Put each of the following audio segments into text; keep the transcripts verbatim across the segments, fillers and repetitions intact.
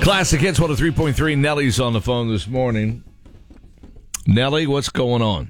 Classic Hits one oh three point three. Nellie's on the phone this morning. Nellie, what's going on?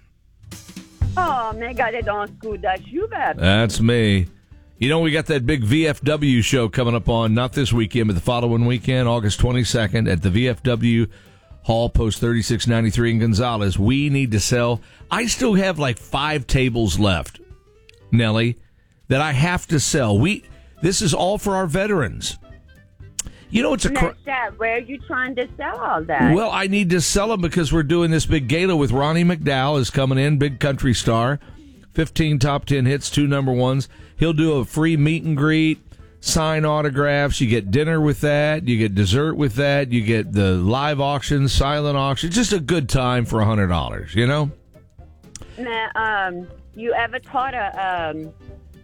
Oh, mais regardez dans ce coup d'achouette. That's me. You know, we got that big V F W show coming up on, not this weekend, but the following weekend, August twenty-second, at the V F W Hall, Post thirty-six ninety-three in Gonzales. We need to sell. I still have like five tables left, Nellie, that I have to sell. We This is all for our veterans. You know, it's a cr- that. Where are you trying to sell all that? Well, I need to sell them because we're doing this big gala with Ronnie McDowell is coming in, big country star, fifteen top ten hits, two number ones. He'll do a free meet and greet, sign autographs. You get dinner with that. You get dessert with that. You get the live auction, silent auction. Just a good time for one hundred dollars, you know? Now, um, you ever thought of um,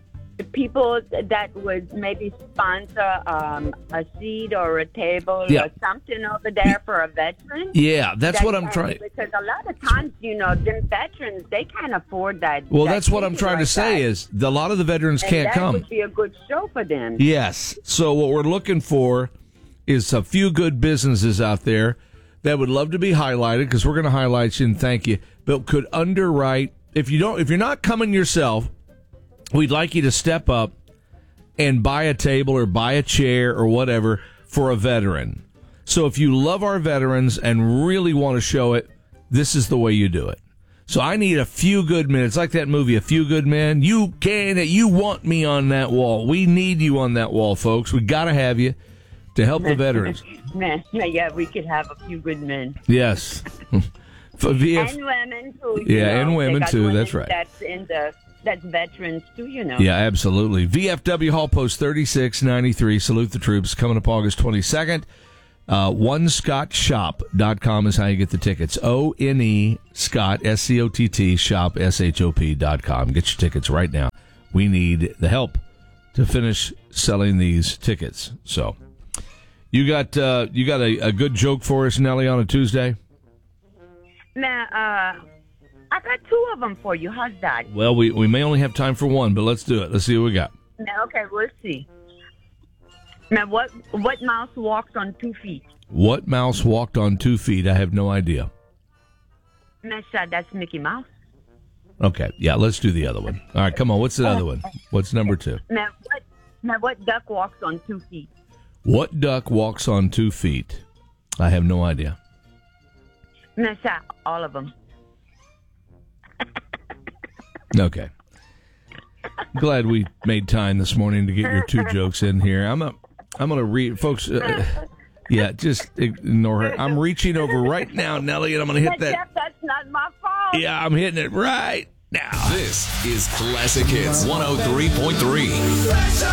people that would maybe sponsor um, a seat or a table Yeah. or something over there for a veteran? Yeah, that's That what I'm can- trying. Because a lot of times, you know, them veterans, they can't afford that. Well, that that's what I'm ticket trying to like say that. is the, a lot of the veterans And can't that come. would be a good show for them. Yes. So what we're looking for is a few good businesses out there that would love to be highlighted because we're going to highlight you and thank you, but could underwrite. If you don't, if you're not coming yourself, we'd like you to step up and buy a table or buy a chair or whatever for a veteran. So if you love our veterans and really want to show it, this is the way you do it. So I need a few good men. It's like that movie, A Few Good Men. You can, you want me on that wall. We need you on that wall, folks. We got to have you to help the veterans. Man, yeah, we could have a few good men. Yes. For V F- And women, too. you Yeah, know. and They women, got too, women that's right. That's in the, that's veterans, too, you know. Yeah, absolutely. V F W Hall Post thirty-six ninety-three. Salute the troops. Coming up August twenty-second. Uh, one scott shop dot com is how you get the tickets. O N E Scott, S C O T T, shop, S H O P dot com. Get your tickets right now. We need the help to finish selling these tickets. So, you got uh, you got a, a good joke for us, Nellie, on a Tuesday? Now, uh, I got two of them for you. How's that? Well, we, we may only have time for one, but let's do it. Let's see what we got. Now, okay, we'll see. Now, what what mouse walks on two feet? What mouse walked on two feet? I have no idea. Now, sir, that's Mickey Mouse. Okay, yeah, let's do the other one. All right, come on. What's the other one? What's number two? Now, what now what duck walks on two feet? What duck walks on two feet? I have no idea. Now, sir, all of them. Okay. Glad we made time this morning to get your two jokes in here. I'm a, I'm going to read, folks. Uh, yeah, just ignore her. I'm reaching over right now, Nellie, and I'm going to hit Jeff, that. that's not my fault. Yeah, I'm hitting it right now. This is Classic Hits one oh three point three.